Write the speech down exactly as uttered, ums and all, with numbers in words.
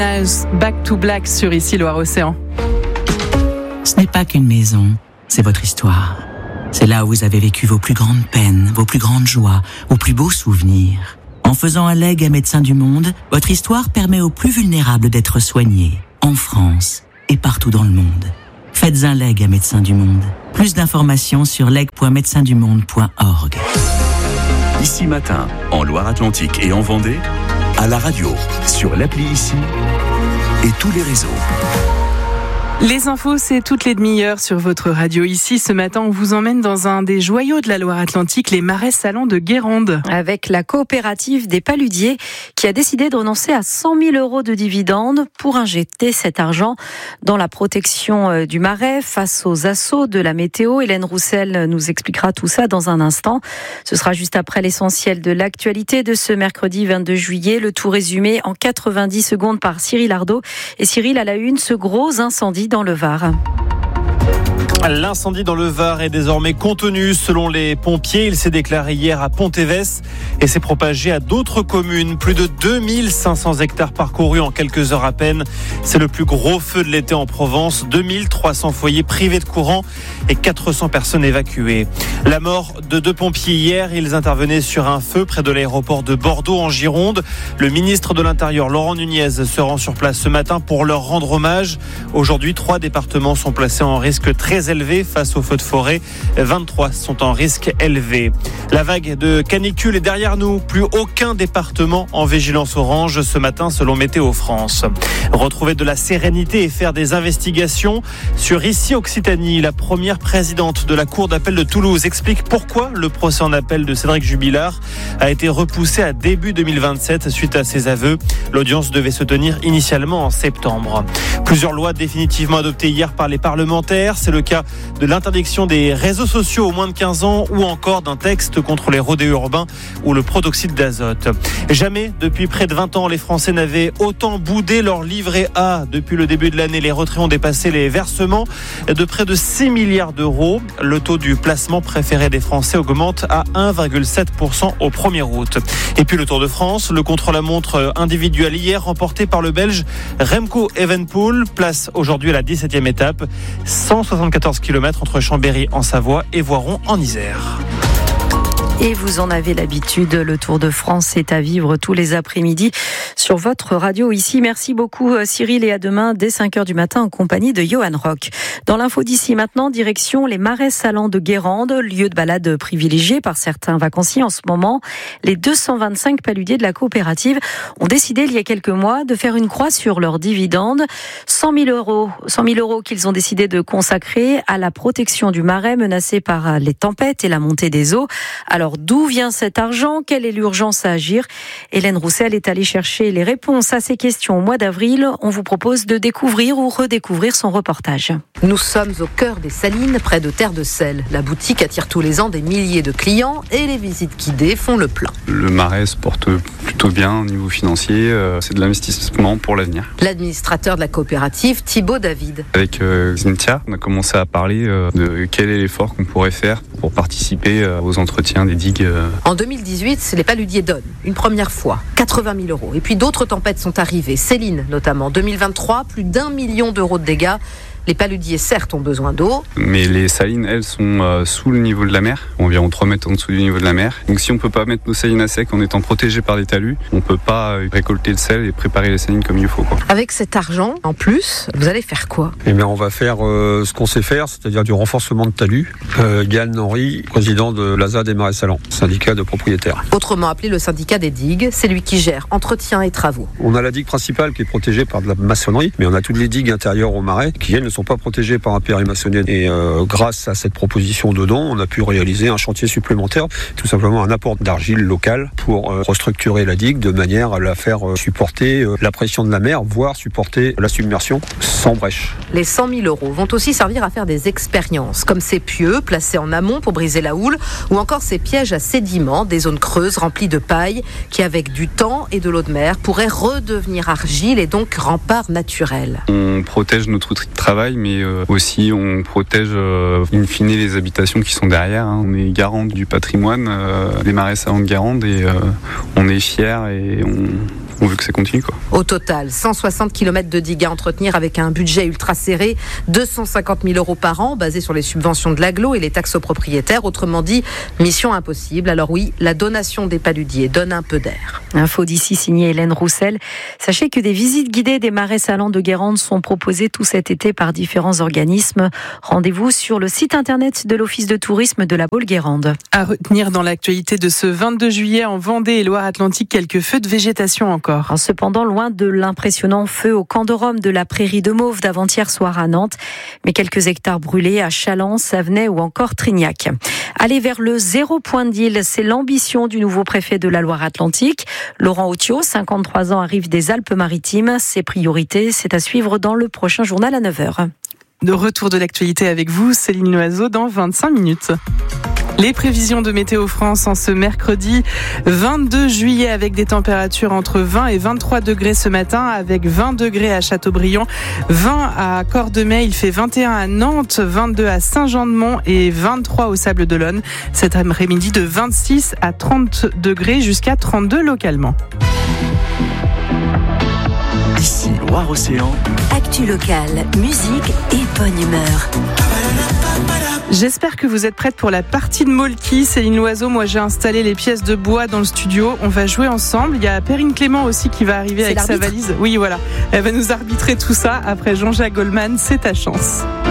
Back to Black sur Ici Loire-Océan. Ce n'est pas qu'une maison, c'est votre histoire. C'est là où vous avez vécu vos plus grandes peines, vos plus grandes joies, vos plus beaux souvenirs. En faisant un legs à Médecins du Monde, votre histoire permet aux plus vulnérables d'être soignés, en France et partout dans le monde. Faites un legs à Médecins du Monde. Plus d'informations sur leg point médecins du monde point org. Ici Matin, en Loire-Atlantique et en Vendée, à la radio, sur l'appli Ici et tous les réseaux. Les infos, c'est toutes les demi-heures sur votre radio. Ici, ce matin, on vous emmène dans un des joyaux de la Loire-Atlantique, les Marais Salants de Guérande. Avec la coopérative des paludiers qui a décidé de renoncer à cent mille euros de dividendes pour injecter cet argent dans la protection du marais face aux assauts de la météo. Hélène Roussel nous expliquera tout ça dans un instant. Ce sera juste après l'essentiel de l'actualité de ce mercredi vingt-deux juillet. Le tout résumé en quatre-vingt-dix secondes par Cyril Ardo. Et Cyril, à la une, ce gros incendie dans le Var. L'incendie dans le Var est désormais contenu selon les pompiers. Il s'est déclaré hier à Pont-Évès et s'est propagé à d'autres communes. Plus de deux mille cinq cents hectares parcourus en quelques heures à peine. C'est le plus gros feu de l'été en Provence. deux mille trois cents foyers privés de courant et quatre cents personnes évacuées. La mort de deux pompiers hier. Ils intervenaient sur un feu près de l'aéroport de Bordeaux en Gironde. Le ministre de l'Intérieur, Laurent Nunez, se rend sur place ce matin pour leur rendre hommage. Aujourd'hui, trois départements sont placés en risque très élevé face aux feux de forêt. vingt-trois sont en risque élevé. La vague de canicule est derrière nous. Plus aucun département en vigilance orange ce matin selon Météo France. Retrouver de la sérénité et faire des investigations. Sur Ici Occitanie, la première présidente de la Cour d'appel de Toulouse explique pourquoi le procès en appel de Cédric Jubilard a été repoussé à début deux mille vingt-sept suite à ses aveux. L'audience devait se tenir initialement en septembre. Plusieurs lois définitivement adoptées hier par les parlementaires. C'est le cas de l'interdiction des réseaux sociaux aux moins de quinze ans ou encore d'un texte contre les rodéos urbains ou le protoxyde d'azote. Jamais depuis près de vingt ans, les Français n'avaient autant boudé leur livret A. Depuis le début de l'année, les retraits ont dépassé les versements de près de six milliards d'euros. Le taux du placement préféré des Français augmente à un virgule sept pour cent au premier août. Et puis le Tour de France, le contre-la-montre individuel hier remporté par le Belge Remco Evenepoel, place aujourd'hui à la dix-septième étape. cent soixante-quatorze kilomètres entre Chambéry en Savoie et Voiron en Isère. Et vous en avez l'habitude, le Tour de France est à vivre tous les après-midi sur votre radio ici. Merci beaucoup Cyril et à demain dès cinq heures du matin en compagnie de Johan Rock. Dans l'info d'ici maintenant, direction les Marais Salants de Guérande, lieu de balade privilégié par certains vacanciers en ce moment. Les deux cent vingt-cinq paludiers de la coopérative ont décidé il y a quelques mois de faire une croix sur leurs dividendes. cent mille euros, cent mille euros qu'ils ont décidé de consacrer à la protection du marais menacé par les tempêtes et la montée des eaux. Alors d'où vient cet argent ? Quelle est l'urgence à agir ? Hélène Roussel est allée chercher les réponses à ces questions au mois d'avril. On vous propose de découvrir ou redécouvrir son reportage. Nous sommes au cœur des Salines, près de Terre de Sel. La boutique attire tous les ans des milliers de clients et les visites guidées font le plein. Le marais se porte plutôt bien au niveau financier. C'est de l'investissement pour l'avenir. L'administrateur de la coopérative, Thibaut David. Avec euh, Cynthia, on a commencé à parler euh, de quel est l'effort qu'on pourrait faire pour participer euh, aux entretiens des digues. Euh. En deux mille dix-huit, les paludiers donnent, une première fois, quatre-vingt mille euros. Et puis d'autres tempêtes sont arrivées, Céline notamment. deux mille vingt-trois, plus d'un million d'euros de dégâts. Les paludiers, certes, ont besoin d'eau. Mais les salines, elles, sont euh, sous le niveau de la mer, environ trois mètres en dessous du niveau de la mer. Donc si on ne peut pas mettre nos salines à sec en étant protégés par des talus, on ne peut pas euh, récolter le sel et préparer les salines comme il faut, quoi. Avec cet argent, en plus, vous allez faire quoi ? Eh bien, on va faire euh, ce qu'on sait faire, c'est-à-dire du renforcement de talus. Euh, Yann Henry, président de l'A S A des Marais Salants, syndicat de propriétaires. Autrement appelé le syndicat des digues, c'est lui qui gère entretien et travaux. On a la digue principale qui est protégée par de la maçonnerie, mais on a toutes les digues intérieures au marais qui, elles, ne sont pas protégées par un péri-maçonnier. Et euh, grâce à cette proposition de don, on a pu réaliser un chantier supplémentaire, tout simplement un apport d'argile local pour euh, restructurer la digue de manière à la faire euh, supporter euh, la pression de la mer, voire supporter la submersion sans brèche. Les cent mille euros vont aussi servir à faire des expériences, comme ces pieux placés en amont pour briser la houle, ou encore ces pièges à sédiments, des zones creuses remplies de paille, qui avec du temps et de l'eau de mer pourraient redevenir argile et donc rempart naturel. On protège notre outil de travail, mais euh, aussi on protège euh, in fine les habitations qui sont derrière. Hein. On est garant du patrimoine euh, des Marais Salants de Guérande et euh, on est fiers et on on veut que ça continue, quoi. Au total, cent soixante kilomètres de digues à entretenir avec un budget ultra serré, deux cent cinquante mille euros par an, basé sur les subventions de l'agglo et les taxes aux propriétaires. Autrement dit, mission impossible. Alors oui, la donation des paludiers donne un peu d'air. Info d'ici signée Hélène Roussel. Sachez que des visites guidées des marais salants de Guérande sont proposées tout cet été par différents organismes. Rendez-vous sur le site internet de l'Office de tourisme de la Baule-Guérande. À retenir dans l'actualité de ce vingt-deux juillet en Vendée et Loire-Atlantique, quelques feux de végétation encore. Cependant, loin de l'impressionnant feu au camp de Rome de la prairie de Mauve d'avant-hier soir à Nantes, mais quelques hectares brûlés à Chalence, Savenay ou encore Trignac. Aller vers le zéro point d'île, c'est l'ambition du nouveau préfet de la Loire-Atlantique. Laurent Autiot, cinquante-trois ans, arrive des Alpes-Maritimes. Ses priorités, c'est à suivre dans le prochain journal à neuf heures. De retour de l'actualité avec vous, Céline Loiseau, dans vingt-cinq minutes. Les prévisions de Météo France en ce mercredi vingt-deux juillet avec des températures entre vingt et vingt-trois degrés ce matin, avec vingt degrés à Châteaubriand, vingt à Cordemais, il fait vingt et un à Nantes, vingt-deux à Saint-Jean-de-Mont et vingt-trois au Sables-d'Olonne. Cet après-midi de vingt-six à trente degrés jusqu'à trente-deux localement. Ici Loire-Océan. Actu locale, musique et bonne humeur. J'espère que vous êtes prête pour la partie de Molki. Céline Loiseau, moi j'ai installé les pièces de bois dans le studio. On va jouer ensemble. Il y a Perrine Clément aussi qui va arriver C'est avec l'arbitre. sa valise. Oui, voilà. Elle va nous arbitrer tout ça. Après Jean-Jacques Goldman, c'est ta chance.